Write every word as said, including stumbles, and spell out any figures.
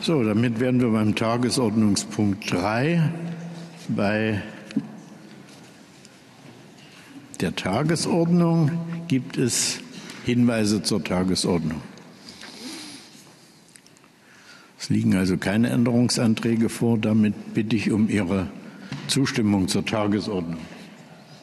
So, damit wären wir beim Tagesordnungspunkt drei, bei der Tagesordnung. Gibt es Hinweise zur Tagesordnung? Es liegen also keine Änderungsanträge vor. Damit bitte ich um Ihre Zustimmung zur Tagesordnung.